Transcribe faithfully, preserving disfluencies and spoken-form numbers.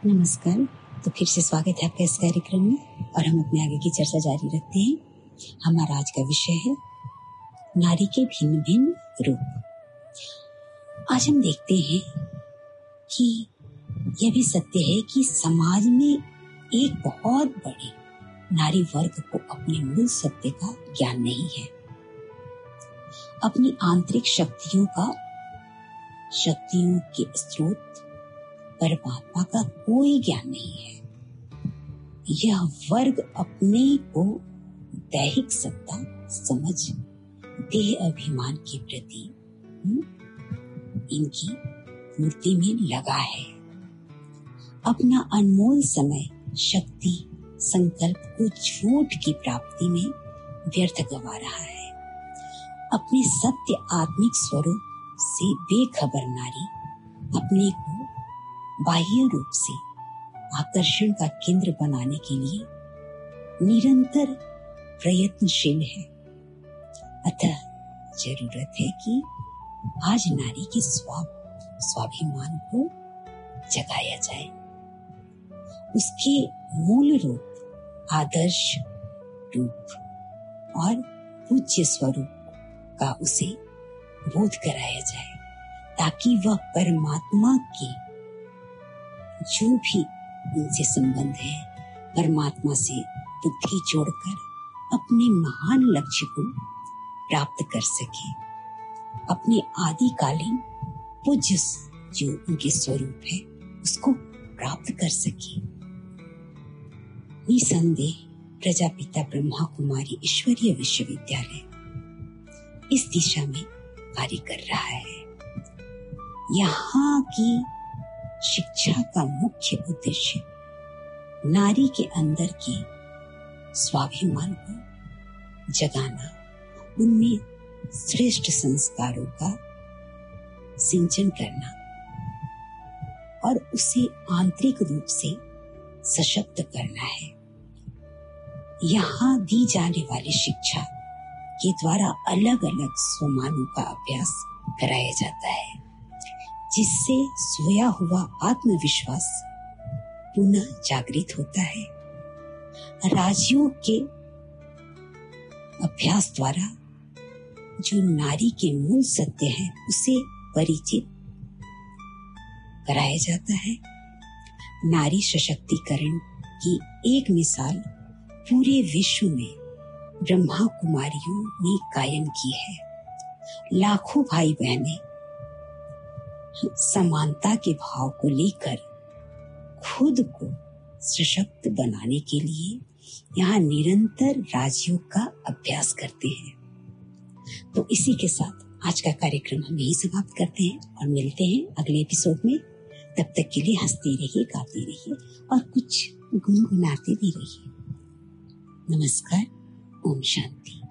नमस्कार। तो फिर से स्वागत है आपका इस कार्यक्रम में और हम अपने आगे की चर्चा जारी रखते हैं। हमारा आज का विषय है नारी के भिन्न भिन्न रूप। आज हम देखते हैं कि यह भी सत्य है कि समाज में एक बहुत बड़े नारी वर्ग को अपने मूल सत्य का ज्ञान नहीं है। अपनी आंतरिक शक्तियों का शक्तियों के स्रोत परमात्मा का कोई ज्ञान नहीं है। यह वर्ग अपने को दैहिक सत्ता समझ देह अभिमान के प्रति इनकी मूर्ति में लगा है। अपना अनमोल समय, शक्ति, संकल्प को झूठ की प्राप्ति में व्यर्थ गवा रहा है। अपने सत्य आत्मिक स्वरूप से बेखबर नारी अपने को बाह्य रूप से आकर्षण का केंद्र बनाने के लिए निरंतर प्रयत्नशील है। अतः जरूरत है कि आज नारी के स्वा स्वाभिमान को जगाया जाए। उसके मूल रूप, आदर्श रूप और पूज्य स्वरूप का उसे बोध कराया जाए, ताकि वह परमात्मा के जो भी उनसे संबंध है, परमात्मा से बुद्धि जोड़कर अपने महान लक्ष्य को प्राप्त कर सके। अपने आदिकालीन पूज्य जो उनके स्वरूप है उसको प्राप्त कर सके। निसंदेह प्रजापिता ब्रह्मा कुमारी ईश्वरीय विश्वविद्यालय इस दिशा में कार्य कर रहा है। यहाँ की शिक्षा का मुख्य उद्देश्य नारी के अंदर के स्वाभिमान को जगाना, उनमें श्रेष्ठ संस्कारों का सिंचन करना और उसे आंतरिक रूप से सशक्त करना है। यहाँ दी जाने वाली शिक्षा के द्वारा अलग अलग स्वमानों का अभ्यास कराया जाता है, जिससे सोया हुआ आत्मविश्वास पुनः जागृत होता है। राजयोग के अभ्यास द्वारा जो नारी के मूल सत्य है उसे परिचित कराया जाता है। नारी सशक्तिकरण की एक मिसाल पूरे विश्व में ब्रह्मा कुमारियों ने कायम की है। लाखों भाई बहनें समानता के भाव को लेकर खुद को सशक्त बनाने के लिए यहाँ निरंतर राजयोग का अभ्यास करते हैं। तो इसी के साथ आज का कार्यक्रम हम यही समाप्त करते हैं और मिलते हैं अगले एपिसोड में। तब तक के लिए हंसते रहिए, गाते रहिए और कुछ गुनगुनाते भी रहिए। नमस्कार। ओम शांति।